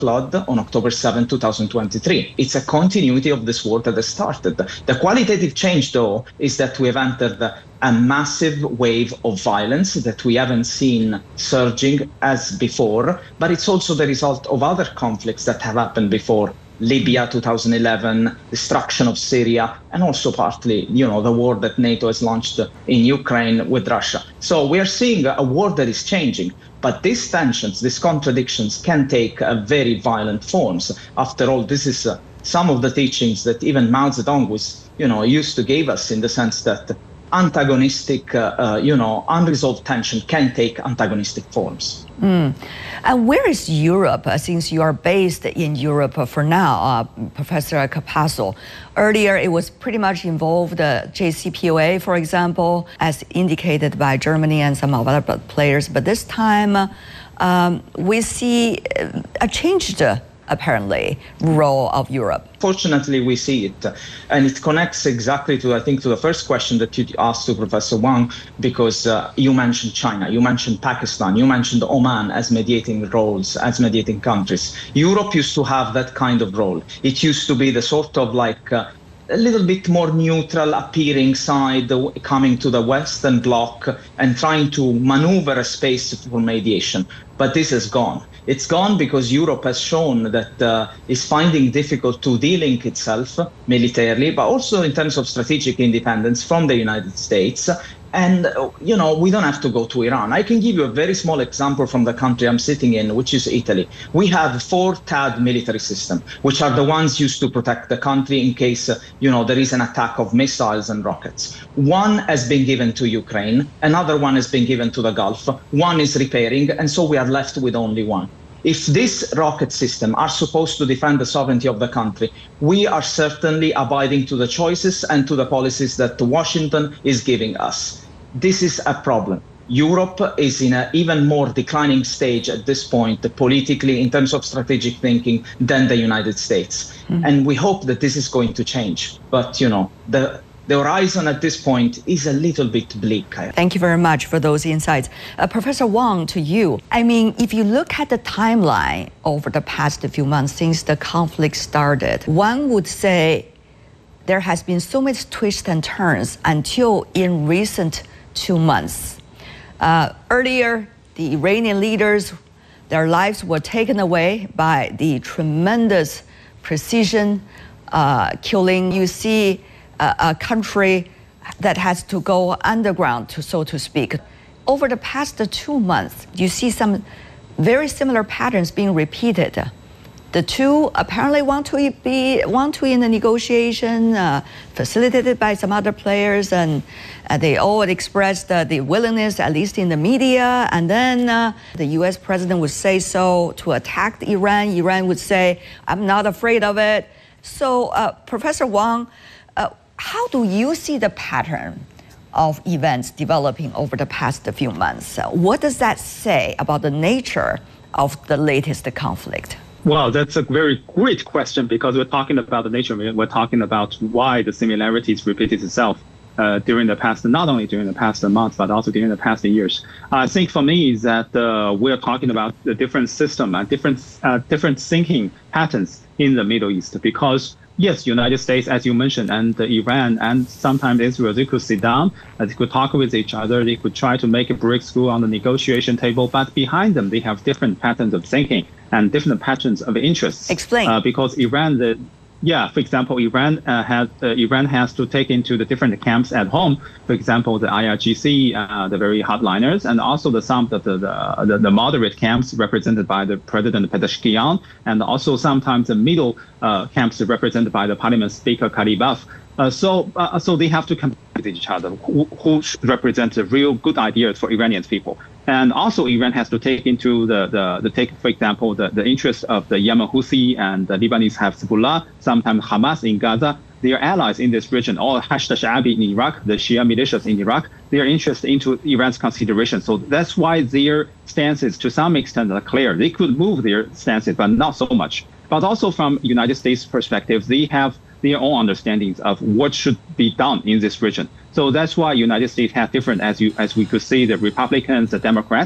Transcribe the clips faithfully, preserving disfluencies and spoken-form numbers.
flood on October seventh, twenty twenty-three. It's a continuity of this war that has started. The qualitative change, though, is that we have entered a massive wave of violence that we haven't seen surging as before, but it's also the result of other conflicts that have happened before. Libya, two thousand eleven, destruction of Syria, and also partly, you know, the war that NATO has launched in Ukraine with Russia. So we are seeing a war that is changing, but these tensions, these contradictions can take uh, very violent forms. After all, this is uh, some of the teachings that even Mao Zedong was, you know, used to give us, in the sense that antagonistic, uh, uh, you know, unresolved tension can take antagonistic forms. Mm. And where is Europe, uh, since you are based in Europe uh, for now, uh, Professor Capasso? Earlier, it was pretty much involved, uh, J C P O A, for example, as indicated by Germany and some other players. But this time, uh, um, we see a changed, uh, apparently, role of Europe. Fortunately, we see it. And it connects exactly to, I think, to the first question that you asked to Professor Wang, because uh, you mentioned China, you mentioned Pakistan, you mentioned Oman as mediating roles, as mediating countries. Europe used to have that kind of role. It used to be the sort of like uh, a little bit more neutral appearing side coming to the Western bloc and trying to maneuver a space for mediation. But this is gone. It's gone because Europe has shown that uh, is finding difficult to de-link itself militarily, but also in terms of strategic independence from the United States. And, uh, you know, we don't have to go to Iran. I can give you a very small example from the country I'm sitting in, which is Italy. We have four T A D military systems, which are the ones used to protect the country in case, uh, you know, there is an attack of missiles and rockets. One has been given to Ukraine, another one has been given to the Gulf, one is repairing, and so we are left with only one. If this rocket system are supposed to defend the sovereignty of the country, we are certainly abiding to the choices and to the policies that Washington is giving us. This is a problem. Europe is in an even more declining stage at this point, politically, in terms of strategic thinking, than the United States. Mm-hmm. And we hope that this is going to change. But, you know, the The horizon at this point is a little bit bleak. Thank you very much for those insights. Uh, Professor Wang, to you. I mean, if you look at the timeline over the past few months since the conflict started, one would say there has been so much twists and turns until in recent two months. Uh, earlier, the Iranian leaders, their lives were taken away by the tremendous precision uh, killing. You see a country that has to go underground, to, so to speak. Over the past two months, you see some very similar patterns being repeated. The two apparently want to be want to in a negotiation uh, facilitated by some other players, and uh, they all expressed uh, the willingness, at least in the media. And then uh, the U S president would say so to attack Iran. Iran would say, "I'm not afraid of it." So, uh, Professor Wang, uh, how do you see the pattern of events developing over the past few months? What does that say about the nature of the latest conflict? Well, that's a very great question, because we're talking about the nature of it. We're talking about why the similarities repeated itself uh, during the past, not only during the past months, but also during the past years. I think for me is that uh, we're talking about the different system and different, uh, different thinking patterns in the Middle East, because yes, United States, as you mentioned, and uh, Iran, and sometimes Israel, they could sit down, uh, they could talk with each other, they could try to make a breakthrough on the negotiation table, but behind them, they have different patterns of thinking and different patterns of interests. Explain. Uh, because Iran, the, yeah, for example, Iran uh, has uh, Iran has to take into the different camps at home. For example, the I R G C, uh, the very hardliners, and also the some of the the, the the moderate camps represented by the President Pezeshkian, and also sometimes the middle uh, camps represented by the Parliament Speaker Karibaf. Uh, so, uh, so they have to compete with each other. Who, who represents the real good ideas for Iranian people? And also, Iran has to take into the, the, the take, for example, the, the interest of the Yemen Houthi and the Lebanese Hezbollah, sometimes Hamas in Gaza. They are allies in this region, or Hashd al-Sha'abi in Iraq, the Shia militias in Iraq. They are interested into Iran's consideration. So that's why their stances, to some extent, are clear. They could move their stances, but not so much. But also from United States perspective, they have their own understandings of what should be done in this region. So that's why United States have different, as you as we could see, the Republicans, the Democrats,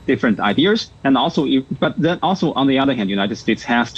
different ideas. And also, but then also on the other hand, United States has